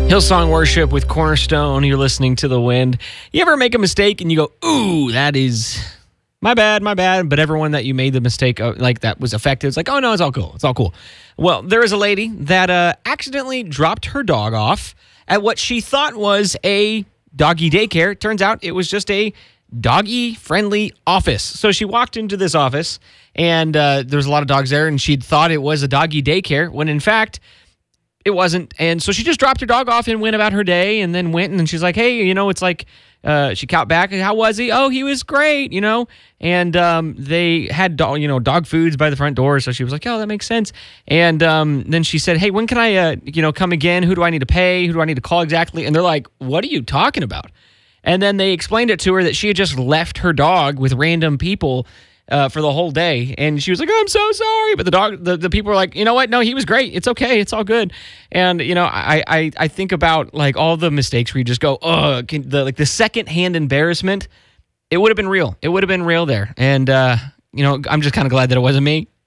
Hillsong Worship with Cornerstone. You're listening to The Wind. You ever make a mistake and you go, ooh, that is my bad. But everyone that you made the mistake of, like that was affected, it's like, oh no, it's all cool. Well, there is a lady that accidentally dropped her dog off at what she thought was a doggy daycare. Turns out it was just a doggy-friendly office. So she walked into this office and there was a lot of dogs there and she'd thought it was a doggy daycare when in fact it wasn't. And so she just dropped her dog off and went about her day and then went and she's like, hey, it's like, she caught back. How was he? Oh, he was great, And they had, dog foods by the front door. So she was like, oh, that makes sense. And then she said, hey, when can I, come again? Who do I need to pay? Who do I need to call exactly? And they're like, what are you talking about? And then they explained it to her that she had just left her dog with random people for the whole day. And she was like, I'm so sorry. But the people were like, you know what? No, he was great. It's okay. It's all good. And, I think about like all the mistakes where you just go, oh, the secondhand embarrassment, it would have been real. It would have been real there. And, I'm just kind of glad that it wasn't me.